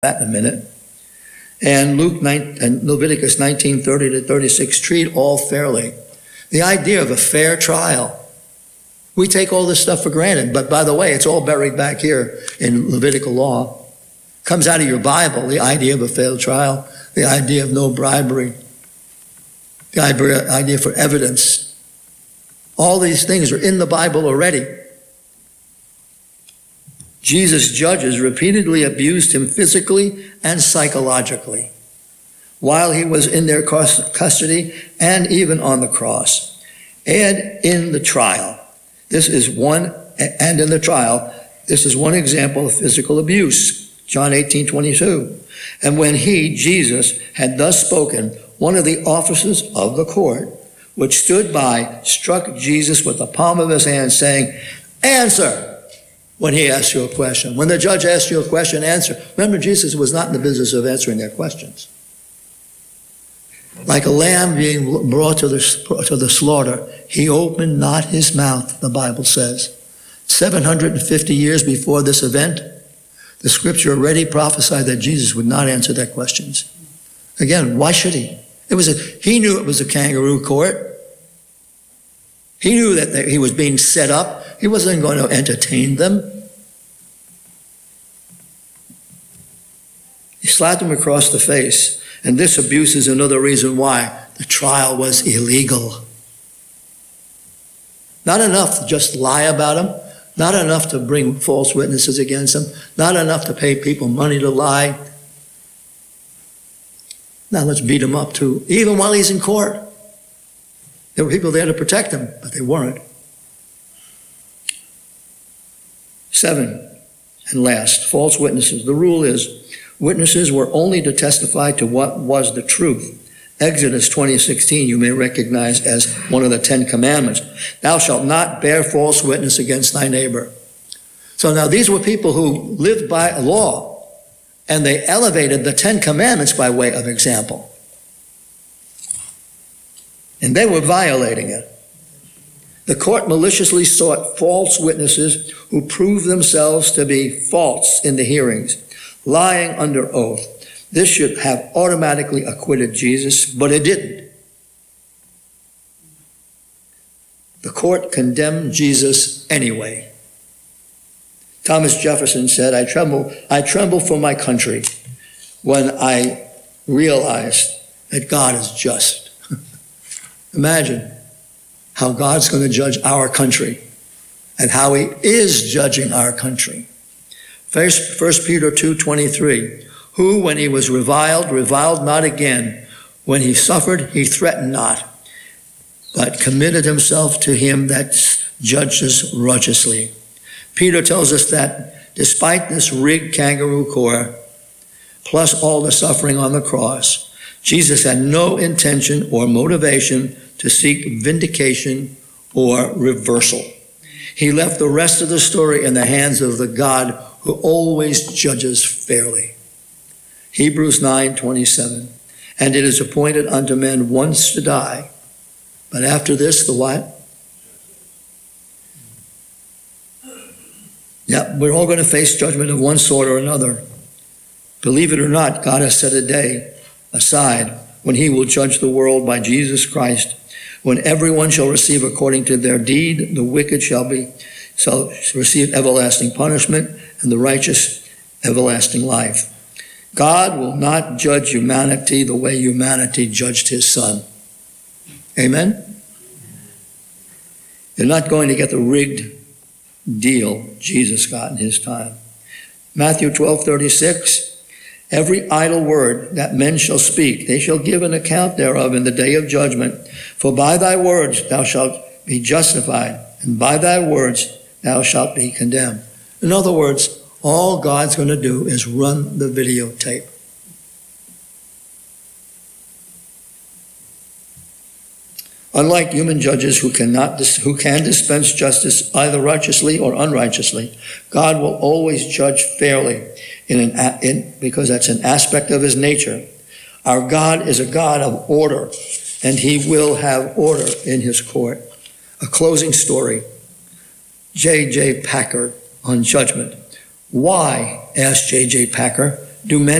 that in a minute. And Leviticus 19:30 to 36, treat all fairly. The idea of a fair trial. We take all this stuff for granted, but by the way, it's all buried back here in Levitical law. Comes out of your Bible, the idea of a fair trial, the idea of no bribery, the idea for evidence. All these things are in the Bible already. Jesus' judges repeatedly abused him physically and psychologically while he was in their custody and even on the cross. And in the trial, this is one example of physical abuse. John 18:22. And when he, Jesus, had thus spoken, one of the officers of the court, which stood by, struck Jesus with the palm of his hand, saying, "Answer!" When he asks you a question. When the judge asks you a question, answer. Remember, Jesus was not in the business of answering their questions. Like a lamb being brought to the slaughter, he opened not his mouth, the Bible says. 750 years before this event, the scripture already prophesied that Jesus would not answer their questions. Again, why should he? He knew it was a kangaroo court. He knew that he was being set up. He wasn't going to entertain them. He slapped him across the face. And this abuse is another reason why the trial was illegal. Not enough to just lie about him. Not enough to bring false witnesses against him. Not enough to pay people money to lie. Now let's beat him up too, even while he's in court. There were people there to protect him, but they weren't. 7, and last, false witnesses. The rule is witnesses were only to testify to what was the truth. Exodus 20:16 you may recognize as one of the 10 commandments. Thou shalt not bear false witness against thy neighbor. So now these were people who lived by law, and they elevated the 10 commandments by way of example. And they were violating it. The court maliciously sought false witnesses who proved themselves to be false in the hearings, lying under oath. This should have automatically acquitted Jesus, but it didn't. The court condemned Jesus anyway. Thomas Jefferson said, I tremble for my country when I realized that God is just. Imagine how God's going to judge our country and how he is judging our country. 1 Peter 2:23, who, when he was reviled not again. When he suffered, he threatened not, but committed himself to him that judges righteously. Peter tells us that despite this rigged kangaroo court, plus all the suffering on the cross, Jesus had no intention or motivation to seek vindication or reversal. He left the rest of the story in the hands of the God who always judges fairly. Hebrews 9:27. And it is appointed unto men once to die, but after this, the what? Yeah, we're all going to face judgment of one sort or another. Believe it or not, God has set a day aside when he will judge the world by Jesus Christ, when everyone shall receive according to their deed. The wicked shall receive everlasting punishment, and the righteous everlasting life. God will not judge humanity the way humanity judged his son. Amen? You're not going to get the rigged deal Jesus got in his time. Matthew 12:36, every idle word that men shall speak, they shall give an account thereof in the day of judgment. For by thy words thou shalt be justified, and by thy words thou shalt be condemned. In other words, all God's going to do is run the videotape. Unlike human judges who can dispense justice either righteously or unrighteously, God will always judge fairly because that's an aspect of his nature. Our God is a God of order, and he will have order in his court. A closing story. J.J. Packer on judgment. Why, asked J.J. Packer, do many